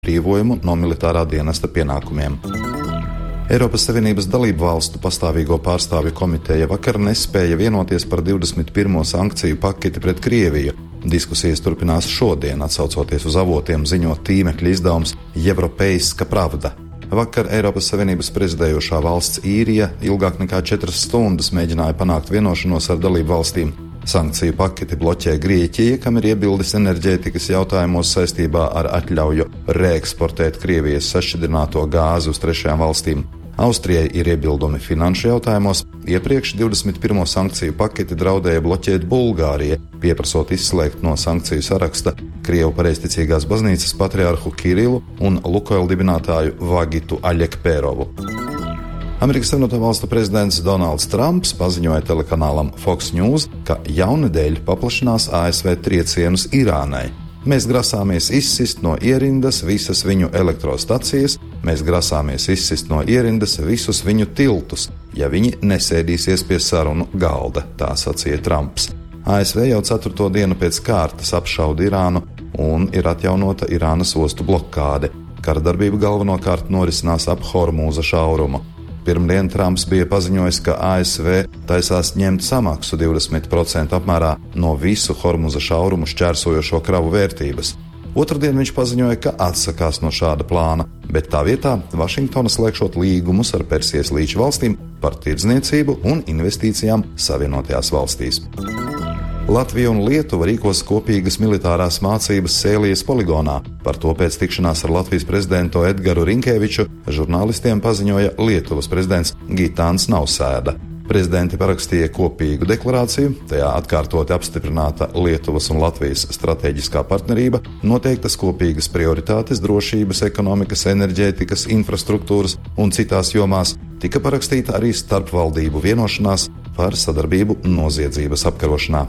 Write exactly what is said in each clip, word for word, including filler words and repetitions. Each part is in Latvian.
brīvojumu no militārā dienesta pienākumiem. Eiropas Savienības dalību valstu pastāvīgo pārstāvju komiteja vakar nespēja vienoties par divdesmit pirmo sankciju paketi pret Krieviju. Diskusijas turpinās šodien, atsaucoties uz avotiem ziņot tīmekļa izdevums Европейska Pravda. Vakar Eiropas Savienības prezidējošā valsts Īrija ilgāk nekā četras stundas mēģināja panākt vienošanos ar dalību valstīm. Sankciju paketi bloķē Grieķija, kam ir iebildes enerģētikas jautājumos saistībā ar atļauju reeksportēt Krievijas sašķidrināto gāzi uz trešajām valstīm. Austrijai ir iebildumi finanšu jautājumos. Iepriekš divdesmit pirmo sankciju paketi draudēja bloķēt Bulgārija, pieprasot izslēgt no sankciju saraksta Krievu pareizticīgās baznīcas patriarhu Kirilu un Lukoil dibinātāju Vagitu Aļekpērovu. Amerikas Savienoto Valstu prezidents Donalds Trumps paziņoja telekanālam Fox News, ka jaunedēļ paplašinās A S V triecienus Irānai. Mēs grasāmies izsist no ierindas visas viņu elektrostacijas, mēs grasāmies izsist no ierindas visus viņu tiltus, ja viņi nesēdīsies pie sarunu galda, tā sacīja Trumps. A S V jau ceturto dienu pēc kārtas apšauda Irānu un ir atjaunota Irānas ostu blokāde. Kara darbība galvenokārt norisinās ap Hormūza šaurumu. Pirmdien Trumps bija paziņojis, ka A S V taisās ņemt samaksu divdesmit procentu apmērā no visu Hormuza šaurumu šķērsojošo kravu vērtības. Otrdien viņš paziņoja, ka atsakās no šāda plāna, bet tā vietā Vašingtona slēgšot līgumus ar Persijas līča valstīm par tirdzniecību un investīcijām Savienotajās valstīs. Latvija un Lietuva rīkos kopīgas militārās mācības Sēlijas poligonā. Par to pēc tikšanās ar Latvijas prezidentu Edgaru Rinkēviču žurnālistiem paziņoja Lietuvas prezidents Gitāns Nausēda. Prezidenti parakstīja kopīgu deklarāciju, tajā atkārtoti apstiprināta Lietuvas un Latvijas stratēģiskā partnerība, noteiktas kopīgas prioritātes drošības, ekonomikas, enerģētikas, infrastruktūras un citās jomās. Tika parakstīta arī starpvaldību vienošanās par sadarbību noziedzības apkarošanā.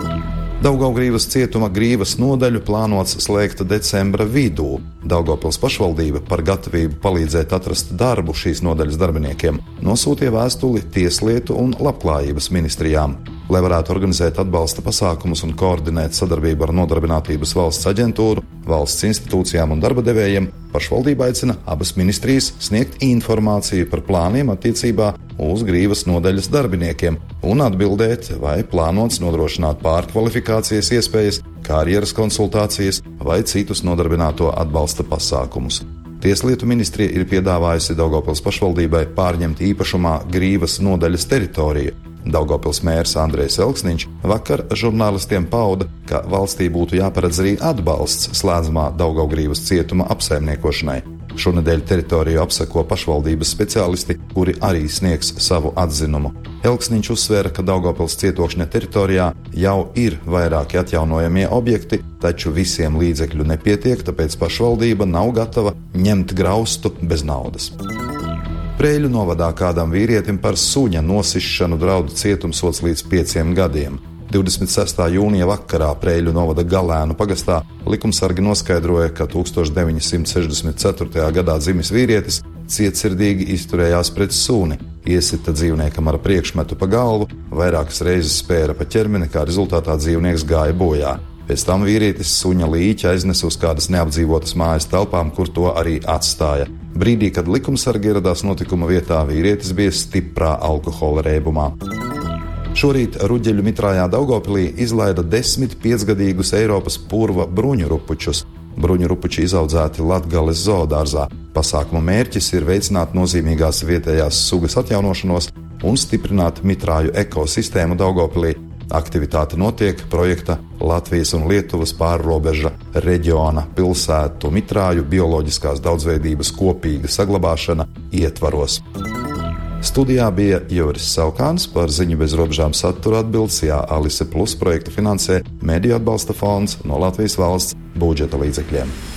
Daugavgrīvas cietuma Grīvas nodaļu plānots slēgt decembra vidū. Daugavpils pašvaldība par gatavību palīdzēt atrast darbu šīs nodaļas darbiniekiem nosūtīja vēstuli Tieslietu un Labklājības ministrijām. Lai varētu organizēt atbalsta pasākumus un koordinēt sadarbību ar Nodarbinātības valsts aģentūru, valsts institūcijām un darba devējiem, pašvaldība aicina abas ministrijas sniegt informāciju par plāniem attiecībā uz Grīvas nodaļas darbiniekiem un atbildēt, vai plānots nodrošināt pārkvalifikācijas iespējas, karjeras konsultācijas vai citus nodarbināto atbalsta pasākumus. Tieslietu ministrija ir piedāvājusi Daugavpils pašvaldībai pārņemt īpašumā Grīvas nodaļas teritoriju. Daugavpils mērs Andrejs Elksniņš vakar žurnālistiem pauda, ka valstī būtu jāparedz arī atbalsts slēdzamā Daugavgrīvas cietuma apsaimniekošanai. Šonedēļ teritoriju apseko pašvaldības speciālisti, kuri arī sniegs savu atzinumu. Elksniņš uzsvēra, ka Daugavpils cietokšņa teritorijā jau ir vairāki atjaunojamie objekti, taču visiem līdzekļu nepietiek, tāpēc pašvaldība nav gatava ņemt graustu bez naudas. Preiļu novadā kādam vīrietim par suņa nosišanu draudu cietumsods līdz pieciem gadiem. divdesmit sestā jūnija vakarā Preiļu novada Galēnu pagastā likumsargi noskaidroja, ka tūkstoš deviņi simti sešdesmit ceturtajā gadā dzimis vīrietis cietsirdīgi izturējās pret suni, iesita dzīvniekam ar priekšmetu pa galvu, vairākas reizes spēra pa ķermeni, kā rezultātā dzīvnieks gāja bojā. Pēc tam vīrietis suņa līķi aiznesa uz kādas neapdzīvotas mājas telpām, kur to arī atstāja. Brīdī, kad likumsargi ieradās notikuma vietā, vīrietis bija stiprā alkohola reibumā. Šorīt Ruģeļu mitrājā Daugavpilī izlaida desmit piecgadīgus Eiropas purva bruņurupučus. Bruņurupuči izaudzēti Latgales zoodārzā. Pasākuma mērķis ir veicināt nozīmīgās vietējās sugas atjaunošanos un stiprināt mitrāju ekosistēmu Daugavpilī. Aktivitāte notiek projekta Latvijas un Lietuvas pārrobeža reģiona pilsētu mitrāju bioloģiskās daudzveidības kopīga saglabāšana ietvaros. Studijā bija Juris Saukāns, par ziņu bez robežām satura atbildes Jā Alise Plus projektu finansē Mediju atbalsta fonds no Latvijas valsts budžeta līdzekļiem.